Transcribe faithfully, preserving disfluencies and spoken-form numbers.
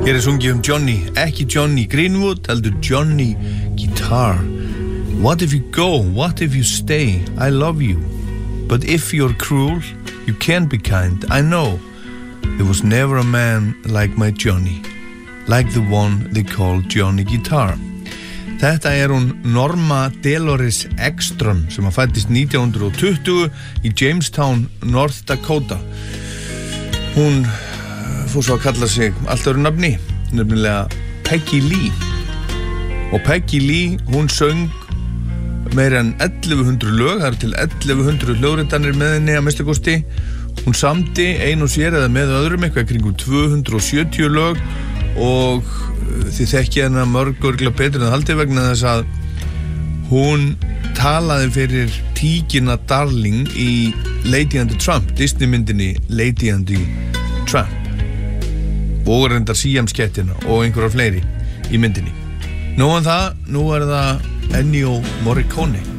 Hér er sungið um Johnny, ekki Johnny Greenwood, heldur Johnny Guitar. What if you go, what if you stay, I love you. But if you're cruel, you can't be kind, I know. There was never a man like my Johnny, like the one they call Johnny Guitar. Þetta er hún Norma Delores Ekström sem að fæddist nítján hundruð tuttugu í Jamestown, North Dakota. Hún fór svo að kalla sig allt öðru nafni, nefnilega Peggy Lee. Og Peggy Lee, hún söng meira en ellefu hundruð lög, það eru til ellefu hundruð hljóðritanir með henni að minnsta kosti. Hún samdi ein og sér eða með öðrum eitthvað kringum tvö hundruð sjötíu lög og þið þekkið hennar mörg örgla betur en haldið vegna þess að hún talaði fyrir tíkina Darling í Lady and the Tramp, Disney myndinni Lady and the Tramp og reyndar Siam-skettina og einhverjar fleiri í myndinni. Nú en það, nú er það Ennio Morricone.